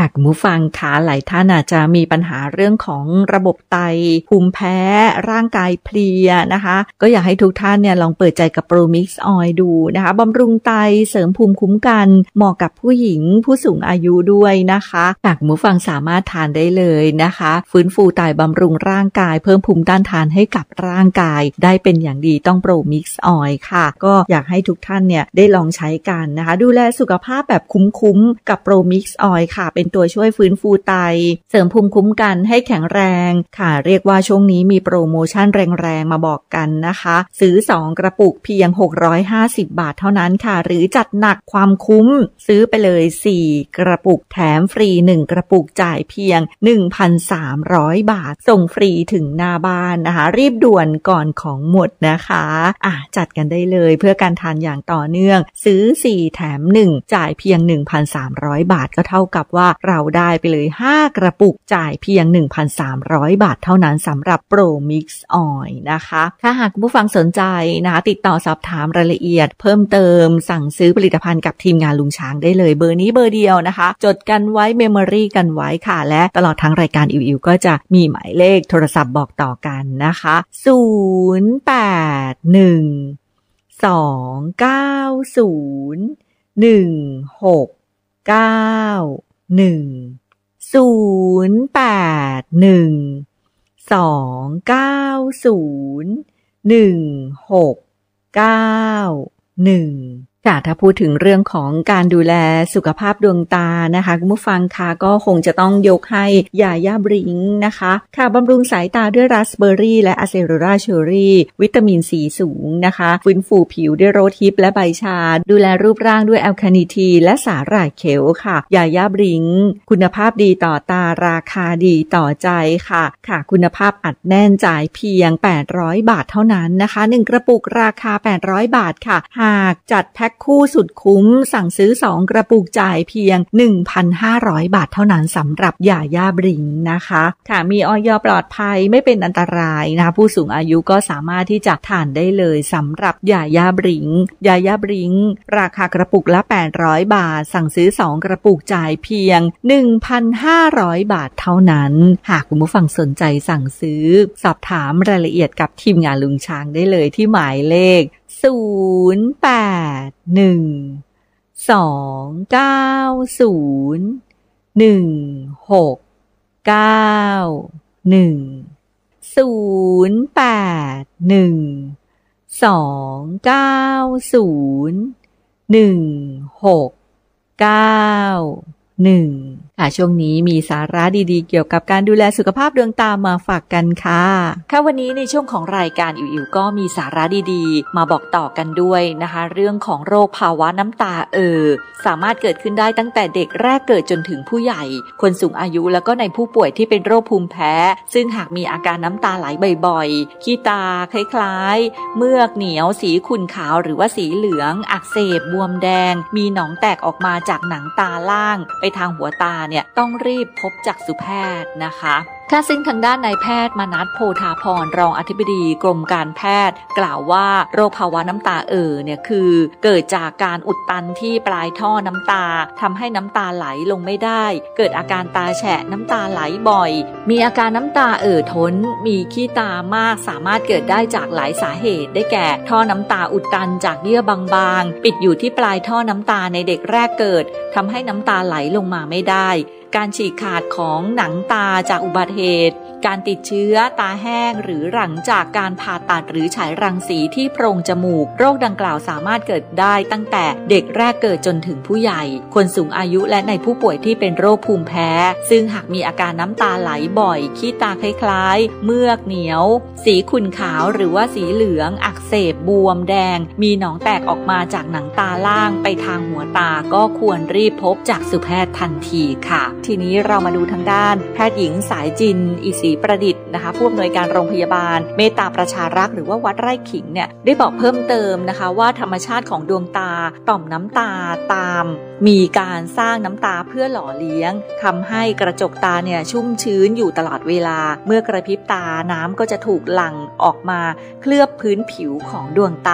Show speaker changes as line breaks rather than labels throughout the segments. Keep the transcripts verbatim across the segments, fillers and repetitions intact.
ค่ะคุณผู้ฟังคะหลายท่านอาจจะมีปัญหาเรื่องของระบบไตภูมิแพ้ร่างกายเพลียนะคะก็อยากให้ทุกท่านเนี่ยลองเปิดใจกับโปรมิกซ์ออยล์ดูนะคะบำรุงไตเสริมภูมิคุ้มกันเหมาะกับผู้หญิงผู้สูงอายุด้วยนะคะค่ะคุณผู้ฟังสามารถทานได้เลยนะคะฟื้นฟูไตบำรุงร่างกายเพิ่มภูมิต้านทานให้กับร่างกายได้เป็นอย่างดีต้องโปรมิกซ์ออยล์ค่ะก็อยากให้ทุกท่านเนี่ยได้ลองใช้กันนะคะดูแลสุขภาพแบบคุ้มๆกับโปรมิกซ์ออยล์ค่ะเป็นตัวช่วยฟื้นฟูไตเสริมภูมิคุ้มกันให้แข็งแรงค่ะเรียกว่าช่วงนี้มีโปรโมชั่นแรงๆมาบอกกันนะคะซื้อสองกระปุกเพียงหกร้อยห้าสิบบาทเท่านั้นค่ะหรือจัดหนักความคุ้มซื้อไปเลยสี่กระปุกแถมฟรีหนึ่งกระปุกจ่ายเพียง หนึ่งพันสามร้อย บาทส่งฟรีถึงหน้าบ้านนะคะรีบด่วนก่อนของหมดนะคะอ่ะจัดกันได้เลยเพื่อการทานอย่างต่อเนื่องซื้อสี่แถมหนึ่งจ่ายเพียง หนึ่งพันสามร้อย บาทก็เท่ากับว่าเราได้ไปเลยห้ากระปุกจ่ายเพียง หนึ่งพันสามร้อย บาทเท่านั้นสำหรับโปรมิกซ์ออยล์นะคะถ้าหากคุณผู้ฟังสนใจนะคะติดต่อสอบถามรายละเอียดเพิ่มเติมสั่งซื้อผลิตภัณฑ์กับทีมงานลุงช้างได้เลยเบอร์นี้เบอร์เดียวนะคะจดกันไว้เมมโมรี่กันไว้ค่ะและตลอดทั้งรายการอิวอิวก็จะมีหมายเลขโทรศัพท์บอกต่อกันนะคะศูนย์ แปด หนึ่ง สอง เก้า ศูนย์ หนึ่ง หก เก้า หนึ่ง ศูนย์ แปด หนึ่ง สอง เก้า ศูนย์ หนึ่ง หก เก้า หนึ่งค่ะถ้าพูดถึงเรื่องของการดูแลสุขภาพดวงตานะคะคุณผู้ฟังค่ะก็คงจะต้องยกให้ยาย่าบริงนะคะค่ะบำรุงสายตาด้วยราสเบอร์รี่และอะเซโรราเชอร์รี่วิตามินซีสูงนะคะฟื้นฟูผิวด้วยโรสฮิปและใบชาดูแลรูปร่างด้วยแอลคาเนิทีและสาหร่ายเขียวค่ะยาย่าบริงคุณภาพดีต่อตาราคาดีต่อใจค่ะค่ะคุณภาพอัดแน่นจ่ายเพียงแปดร้อยบาทเท่านั้นนะคะหนึ่งกระปุกราคาแปดร้อยบาทค่ะหากจัดแพ็คคู่สุดคุ้มสั่งซื้อสองกระปุกจ่ายเพียง หนึ่งพันห้าร้อย บาทเท่านั้นสำหรับยาย่าบริงนะคะค่ะมีอย.ปลอดภัยไม่เป็นอันตรายนะคะผู้สูงอายุก็สามารถที่จะทานได้เลยสำหรับยาย่าบริงยาย่าบริงราคากระปุกละแปดร้อยบาทสั่งซื้อสองกระปุกจ่ายเพียง หนึ่งพันห้าร้อย บาทเท่านั้นหากคุณผู้ฟังสนใจสั่งซื้อสอบถามรายละเอียดกับทีมงานลุงช้างได้เลยที่หมายเลขศูนย์ แปด หนึ่ง สอง เก้า ศูนย์ หนึ่ง หก เก้า หนึ่ง ศูนย์ แปด หนึ่ง สอง เก้า ศูนย์ หนึ่ง หก เก้า หนึ่งค่ะช่วงนี้มีสาระดีๆเกี่ยวกับการดูแลสุขภาพดวงตามาฝากกันค่ะค่ะวันนี้ในช่วงของรายการอิ๋วๆก็มีสาระดีๆมาบอกต่อกันด้วยนะคะเรื่องของโรคภาวะน้ำตาเอ่อสามารถเกิดขึ้นได้ตั้งแต่เด็กแรกเกิดจนถึงผู้ใหญ่คนสูงอายุแล้วก็ในผู้ป่วยที่เป็นโรคภูมิแพ้ซึ่งหากมีอาการน้ำตาไหลบ่อยๆขี้ตาคล้ายๆเมือกเหนียวสีขุ่นขาวหรือว่าสีเหลืองอักเสบบวมแดงมีหนองแตกออกมาจากหนังตาล่างไปทางหัวตาเนี่ยต้องรีบพบจักษุแพทย์นะคะค่ะซึ่งทางด้านนายแพทย์มนัสโพธาพรรองอธิบดีกรมการแพทย์กล่าวว่าโรคภาวะน้ำตาเอ่อเนี่ยคือเกิดจากการอุดตันที่ปลายท่อน้ำตาทำให้น้ำตาไหลลงไม่ได้เกิดอาการตาแฉะน้ำตาไหลบ่อยมีอาการน้ำตาเอ่อท้นมีขี้ตามากสามารถเกิดได้จากหลายสาเหตุได้แก่ท่อน้ำตาอุดตันจากเยื่อบางๆปิดอยู่ที่ปลายท่อน้ำตาในเด็กแรกเกิดทำให้น้ำตาไหลลงมาไม่ได้การฉีกขาดของหนังตาจากอุบัติเหตุการติดเชื้อตาแห้งหรือหลังจากการผ่าตัดหรือฉายรังสีที่โพรงจมูกโรคดังกล่าวสามารถเกิดได้ตั้งแต่เด็กแรกเกิดจนถึงผู้ใหญ่คนสูงอายุและในผู้ป่วยที่เป็นโรคภูมิแพ้ซึ่งหากมีอาการน้ำตาไหลบ่อยขี้ตาคล้ายๆเมือกเหนียวสีขุ่นขาวหรือว่าสีเหลืองอักเสบบวมแดงมีหนองแตกออกมาจากหนังตาล่างไปทางหัวตาก็ควรรีบพบจักษุแพทย์ทันทีค่ะทีนี้เรามาดูทางด้านแพทย์หญิงสายจินอิศรีประดิษฐ์นะคะผู้อำนวยการโรงพยาบาลเมตตาประชารักษ์หรือว่าวัดไร่ขิงเนี่ยได้บอกเพิ่มเติมนะคะว่าธรรมชาติของดวงตาต่อมน้ำตาตามมีการสร้างน้ำตาเพื่อหล่อเลี้ยงทำให้กระจกตาเนี่ยชุ่มชื้นอยู่ตลอดเวลาเมื่อกระพริบตาน้ำก็จะถูกหลั่งออกมาเคลือบพื้นผิวของดวงตา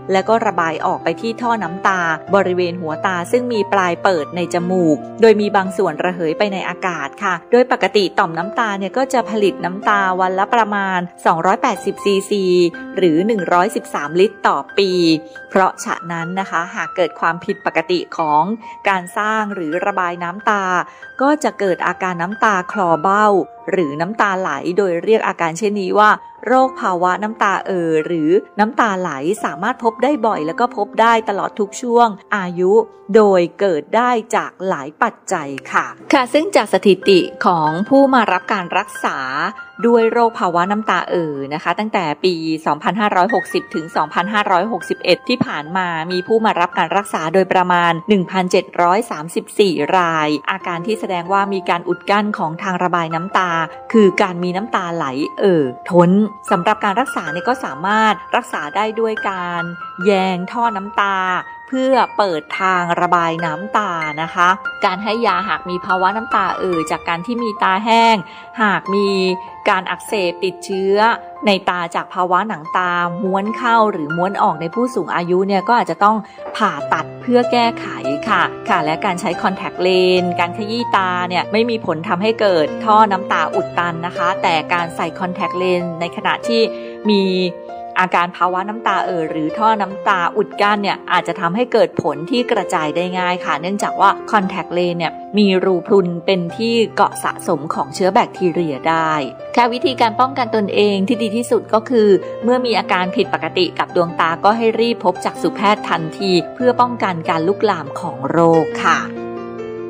แล้วก็ระบายออกไปที่ท่อน้ำตาบริเวณหัวตาซึ่งมีปลายเปิดในจมูกโดยมีบางส่วนระเหยไปในอากาศค่ะโดยปกติต่อมน้ำตาเนี่ยก็จะผลิตน้ำตาวันละประมาณสองร้อยแปดสิบซีซีหรือหนึ่งร้อยสิบสามลิตรต่อปีเพราะฉะนั้นนะคะหากเกิดความผิดปกติของการสร้างหรือระบายน้ำตาก็จะเกิดอาการน้ำตาคลอเบ้าหรือน้ำตาไหลโดยเรียกอาการเช่นนี้ว่าโรคภาวะน้ำตาเอ่อหรือน้ำตาไหลสามารถพบได้บ่อยแล้วก็พบได้ตลอดทุกช่วงอายุโดยเกิดได้จากหลายปัจจัยค่ะค่ะซึ่งจากสถิติของผู้มารับการรักษาด้วยโรคภาวะน้ำตาเอ่อนะคะตั้งแต่ปีสองพันห้าร้อยหกสิบถึงสองพันห้าร้อยหกสิบเอ็ดที่ผ่านมามีผู้มารับการรักษาโดยประมาณ หนึ่งพันเจ็ดร้อยสามสิบสี่ รายอาการที่แสดงว่ามีการอุดกั้นของทางระบายน้ำตาคือการมีน้ำตาไหลเอ่อท้นสำหรับการรักษาเนี่ยก็สามารถรักษาได้ด้วยการแยงท่อน้ำตาเพื่อเปิดทางระบายน้ำตานะคะการให้ยาหากมีภาวะน้ำตาเอ่อจากการที่มีตาแห้งหากมีการอักเสบติดเชื้อในตาจากภาวะหนังตาม้วนเข้าหรือม้วนออกในผู้สูงอายุเนี่ยก็อาจจะต้องผ่าตัดเพื่อแก้ไขค่ะค่ะและการใช้คอนแทคเลนส์การขยี้ตาเนี่ยไม่มีผลทำให้เกิดท่อน้ำตาอุดตันนะคะแต่การใส่คอนแทคเลนส์ในขณะที่มีอาการภาวะน้ำตาเอ่อหรือท่อน้ำตาอุดกั้นเนี่ยอาจจะทำให้เกิดผลที่กระจายได้ง่ายค่ะเนื่องจากว่าคอนแทคเลนส์เนี่ยมีรูพรุนเป็นที่เกาะสะสมของเชื้อแบคทีเรียได้แค่วิธีการป้องกันตนเองที่ดีที่สุดก็คือเมื่อมีอาการผิดปกติกับดวงตาก็ให้รีบพบจักษุแพทย์ทันทีเพื่อป้องกันการลุกลามของโรคค่ะ